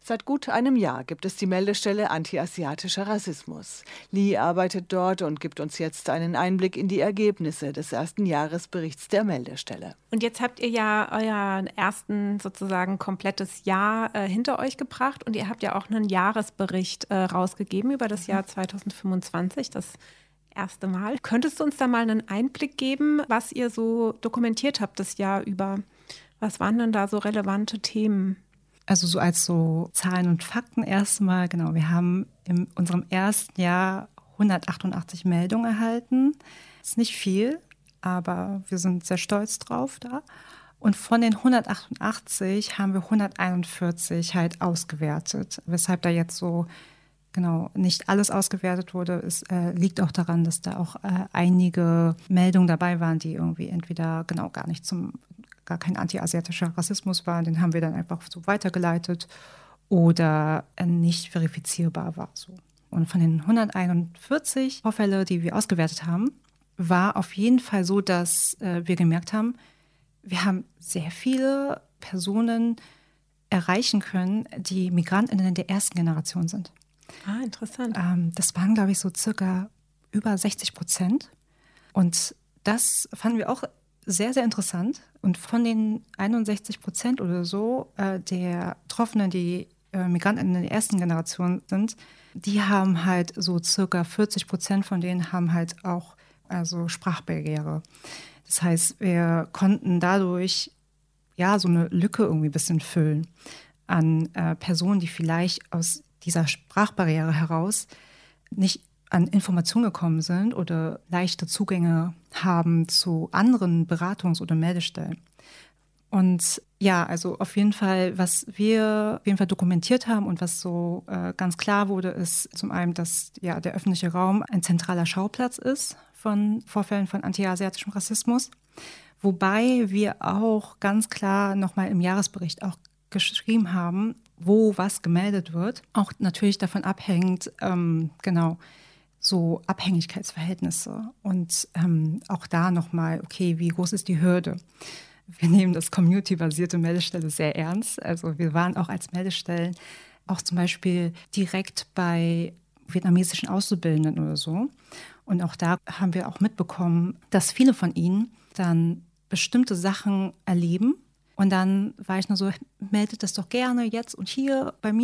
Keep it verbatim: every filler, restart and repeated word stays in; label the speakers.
Speaker 1: Seit gut einem Jahr gibt es die Meldestelle Anti-Asiatischer Rassismus. Li arbeitet dort und gibt uns jetzt einen Einblick in die Ergebnisse des ersten Jahresberichts der Meldestelle.
Speaker 2: Und jetzt habt ihr ja euer ersten sozusagen komplettes Jahr äh, hinter euch gebracht und ihr habt ja auch einen Jahresbericht äh, rausgegeben über das Jahr zweitausendfünfundzwanzig, das erste Mal. Könntest du uns da mal einen Einblick geben, was ihr so dokumentiert habt das Jahr über? Was waren denn da so relevante Themen?
Speaker 3: Also so als so Zahlen und Fakten erstmal, genau, wir haben in unserem ersten Jahr hundertachtundachtzig Meldungen erhalten. Das ist nicht viel, aber wir sind sehr stolz drauf da. Und von den hundertachtundachtzig haben wir hunderteinundvierzig halt ausgewertet. Weshalb da jetzt so genau nicht alles ausgewertet wurde, es äh, liegt auch daran, dass da auch äh, einige Meldungen dabei waren, die irgendwie entweder genau gar nicht zum gar kein anti-asiatischer Rassismus war, den haben wir dann einfach so weitergeleitet oder nicht verifizierbar war. So. Und von den hunderteinundvierzig Vorfälle, die wir ausgewertet haben, war auf jeden Fall so, dass äh, wir gemerkt haben, wir haben sehr viele Personen erreichen können, die MigrantInnen der ersten Generation sind.
Speaker 2: Ah, interessant.
Speaker 3: Ähm, das waren, glaube ich, so circa über sechzig Prozent. Und das fanden wir auch sehr, sehr interessant. Und von den einundsechzig Prozent oder so äh, der Betroffenen, die äh, Migranten in der ersten Generation sind, die haben halt so circa vierzig Prozent von denen haben halt auch also Sprachbarriere. Das heißt, wir konnten dadurch ja so eine Lücke irgendwie ein bisschen füllen an äh, Personen, die vielleicht aus dieser Sprachbarriere heraus nicht an Informationen gekommen sind oder leichte Zugänge haben zu anderen Beratungs- oder Meldestellen. Und ja, also auf jeden Fall, was wir auf jeden Fall dokumentiert haben und was so äh, ganz klar wurde, ist zum einen, dass ja der öffentliche Raum ein zentraler Schauplatz ist von Vorfällen von anti-asiatischem Rassismus. Wobei wir auch ganz klar nochmal im Jahresbericht auch geschrieben haben, wo was gemeldet wird. Auch natürlich davon abhängt, ähm, genau, so Abhängigkeitsverhältnisse und ähm, auch da nochmal, okay, wie groß ist die Hürde? Wir nehmen das community-basierte Meldestelle sehr ernst. Also wir waren auch als Meldestellen auch zum Beispiel direkt bei vietnamesischen Auszubildenden oder so. Und auch da haben wir auch mitbekommen, dass viele von ihnen dann bestimmte Sachen erleben. Und dann war ich nur so, meldet das doch gerne jetzt und hier bei mir.